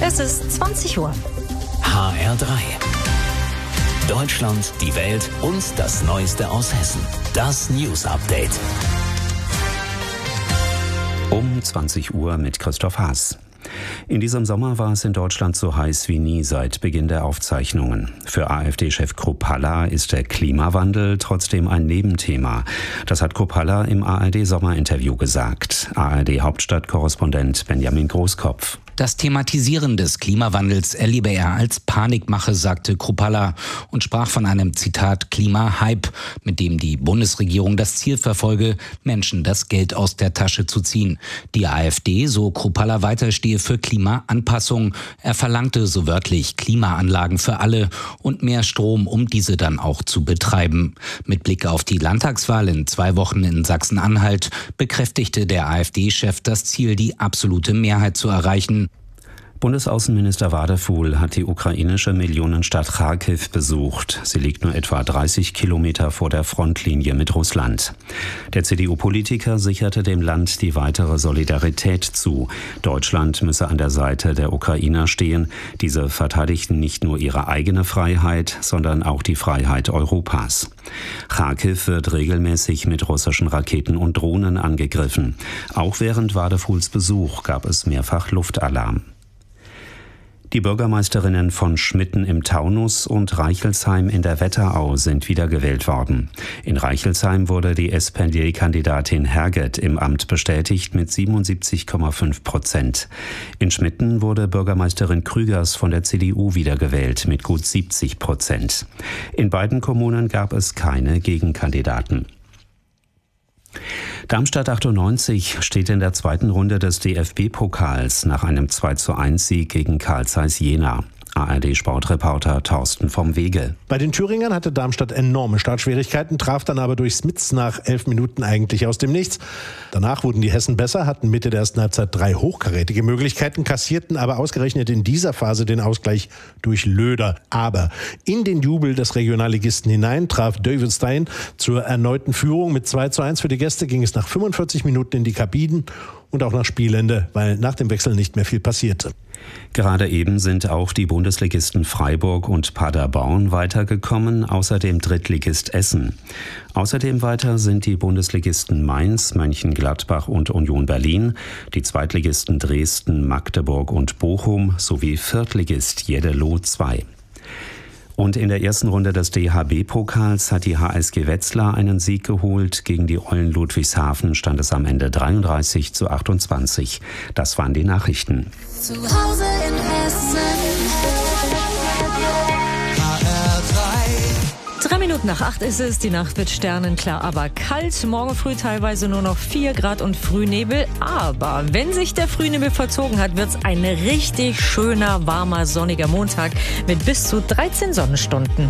Es ist 20 Uhr. HR3. Deutschland, die Welt und das Neueste aus Hessen. Das News Update. Um 20 Uhr mit Christoph Haas. In diesem Sommer war es in Deutschland so heiß wie nie seit Beginn der Aufzeichnungen. Für AfD-Chef Kruppalla ist der Klimawandel trotzdem ein Nebenthema. Das hat Kruppalla im ARD-Sommerinterview gesagt. ARD-Hauptstadtkorrespondent Benjamin Großkopf. Das Thematisieren des Klimawandels erlebe er als Panikmache, sagte Kruppalla und sprach von einem, Zitat, Klimahype, mit dem die Bundesregierung das Ziel verfolge, Menschen das Geld aus der Tasche zu ziehen. Die AfD, so Kruppalla weiter, stehe für Klimaanpassung. Er verlangte so wörtlich Klimaanlagen für alle und mehr Strom, um diese dann auch zu betreiben. Mit Blick auf die Landtagswahl in 2 Wochen in Sachsen-Anhalt bekräftigte der AfD-Chef das Ziel, die absolute Mehrheit zu erreichen. Bundesaußenminister Wadefuhl hat die ukrainische Millionenstadt Charkiw besucht. Sie liegt nur etwa 30 Kilometer vor der Frontlinie mit Russland. Der CDU-Politiker sicherte dem Land die weitere Solidarität zu. Deutschland müsse an der Seite der Ukrainer stehen. Diese verteidigten nicht nur ihre eigene Freiheit, sondern auch die Freiheit Europas. Charkiw wird regelmäßig mit russischen Raketen und Drohnen angegriffen. Auch während Wadefuhls Besuch gab es mehrfach Luftalarm. Die Bürgermeisterinnen von Schmitten im Taunus und Reichelsheim in der Wetterau sind wiedergewählt worden. In Reichelsheim wurde die SPD-Kandidatin Herget im Amt bestätigt mit 77,5%. In Schmitten wurde Bürgermeisterin Krügers von der CDU wiedergewählt mit gut 70%. In beiden Kommunen gab es keine Gegenkandidaten. Darmstadt 98 steht in der zweiten Runde des DFB-Pokals nach einem 2:1-Sieg gegen Carl Zeiss Jena. ARD-Sportreporter Thorsten vom Wege. Bei den Thüringern hatte Darmstadt enorme Startschwierigkeiten, traf dann aber durch Smits nach 11 Minuten eigentlich aus dem Nichts. Danach wurden die Hessen besser, hatten Mitte der ersten Halbzeit 3 hochkarätige Möglichkeiten, kassierten aber ausgerechnet in dieser Phase den Ausgleich durch Löder. Aber in den Jubel des Regionalligisten hinein traf David Stein zur erneuten Führung. Mit 2:1 für die Gäste ging es nach 45 Minuten in die Kabinen und auch nach Spielende, weil nach dem Wechsel nicht mehr viel passierte. Gerade eben sind auch die Bundesligisten Freiburg und Paderborn weitergekommen, außerdem Drittligist Essen. Außerdem weiter sind die Bundesligisten Mainz, Mönchengladbach und Union Berlin, die Zweitligisten Dresden, Magdeburg und Bochum sowie Viertligist Jeddelo 2. Und in der ersten Runde des DHB-Pokals hat die HSG Wetzlar einen Sieg geholt. Gegen die Eulen Ludwigshafen stand es am Ende 33:28. Das waren die Nachrichten. Zu Hause in Hessen. HR3. 3 Minuten nach 8 ist es. Die Nacht wird sternenklar, aber kalt. Morgen früh teilweise nur noch 4 Grad und Frühnebel. Aber wenn sich der Frühnebel verzogen hat, wird es ein richtig schöner, warmer, sonniger Montag mit bis zu 13 Sonnenstunden.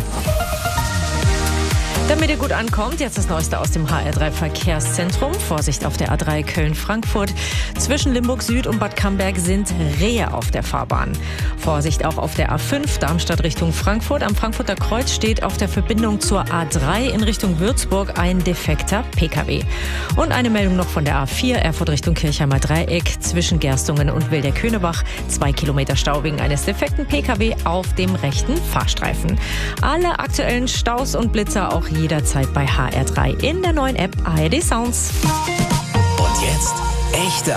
Damit ihr gut ankommt, jetzt das Neueste aus dem HR3 Verkehrszentrum. Vorsicht auf der A3 Köln-Frankfurt. Zwischen Limburg Süd und Bad Camberg sind Rehe auf der Fahrbahn. Vorsicht auch auf der A5 Darmstadt Richtung Frankfurt. Am Frankfurter Kreuz steht auf der Verbindung zur A3 in Richtung Würzburg ein defekter Pkw. Und eine Meldung noch von der A4 Erfurt Richtung Kirchheimer Dreieck. Zwischen Gerstungen und Wilder-Könebach 2 Kilometer Stau wegen eines defekten Pkw auf dem rechten Fahrstreifen. Alle aktuellen Staus und Blitzer auch jederzeit bei HR3 in der neuen App ARD Sounds. Und jetzt echte